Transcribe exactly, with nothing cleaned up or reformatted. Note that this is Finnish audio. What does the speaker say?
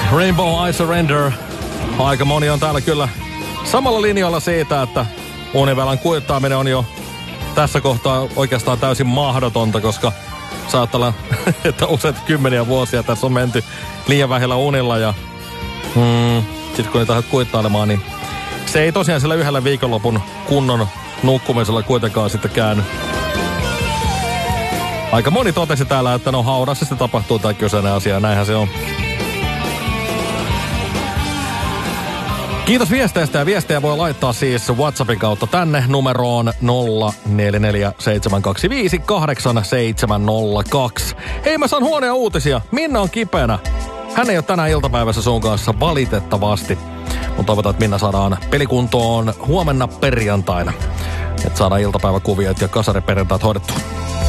Rainbow I Surrender. Aika moni on täällä kyllä samalla linjalla siitä, että univelan kuittaaminen on jo tässä kohtaa oikeastaan täysin mahdotonta, koska saattaa olla, että useat kymmeniä vuosia tässä on menty liian vähillä unilla ja mm, sitten kun niitä lähdet kuittailemaan, niin se ei tosiaan sillä yhdellä viikonlopun kunnon nukkumisella kuitenkaan sitten käänny. Aika moni totesi täällä, että no haudassa sitten tapahtuu tämä kyseinen asia, näinhän se on. Kiitos viesteistä ja viestejä voi laittaa siis WhatsAppin kautta tänne numeroon nolla neljä neljä seitsemän kaksi viisi kahdeksan seitsemän nolla kaksi. Hei, mä saan huonoja uutisia. Minna on kipeänä. Hän ei ole tänään iltapäivässä sun kanssa valitettavasti. Mutta toivotaan, että Minna saadaan pelikuntoon huomenna perjantaina. Että saadaan iltapäiväkuviot ja kasariperjantait hoidettua.